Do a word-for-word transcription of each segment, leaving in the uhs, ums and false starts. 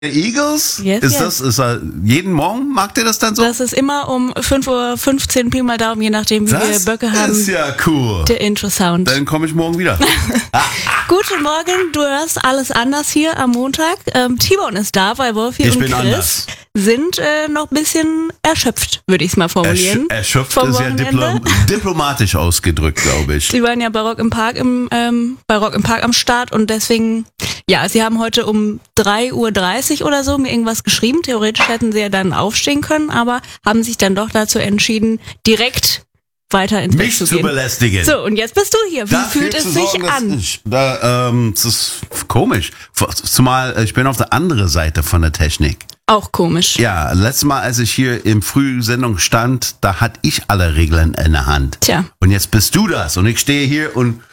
Eagles? Yes, ist yes. das, ist er, jeden Morgen mag der das dann so? Das ist immer um fünf Uhr fünfzehn, Pi mal Daumen, je nachdem, wie das wir Böcke haben. Das ist ja cool. Der Intro-Sound. Dann komme ich morgen wieder. Guten Morgen, du hörst alles anders hier am Montag. Ähm, Timon ist da, weil Wolfi Ich und bin Chris anders. sind äh, noch ein bisschen erschöpft, würde ich es mal formulieren. Ersch erschöpft vom ist ja Wochenende. diplom diplomatisch ausgedrückt, glaube ich. Sie waren ja bei Rock im Park im, ähm, bei Rock im Park am Start und deswegen, ja, sie haben heute um drei Uhr dreißig oder so mir irgendwas geschrieben. Theoretisch hätten sie ja dann aufstehen können, aber haben sich dann doch dazu entschieden, direkt weiter ins Bett Mich zu zu gehen. belästigen. So, und jetzt bist du hier. Wie Dafür fühlt es zu sich sorgen, dass an? Ich, da, ähm, das ist komisch. Zumal ich bin auf der anderen Seite von der Technik. Auch komisch. Ja, letztes Mal, als ich hier im Frühsendung stand, da hatte ich alle Regeln in der Hand. Tja. Und jetzt bist du das. Und ich stehe hier und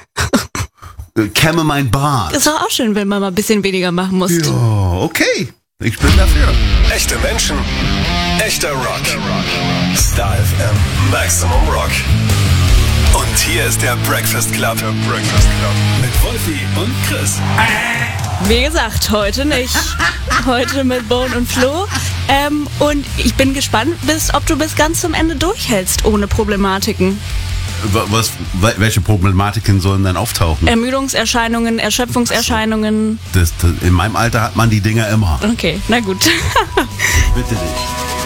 kämme mein Bart. Ist doch auch schön, wenn man mal ein bisschen weniger machen muss. Ja, okay. Ich bin dafür. Echte Menschen, echter Rock. Star F M, Maximum Rock. Und hier ist der Breakfast Club. Der Breakfast Club. Mit Wolfi und Chris. Wie gesagt, heute nicht. Heute mit Bone und Flo. Ähm, und ich bin gespannt, bist, ob du bis ganz zum Ende durchhältst ohne Problematiken. Was, welche Problematiken sollen dann auftauchen? Ermüdungserscheinungen, Erschöpfungserscheinungen. Das, das, in meinem Alter hat man die Dinger immer. Okay, na gut. Bitte nicht.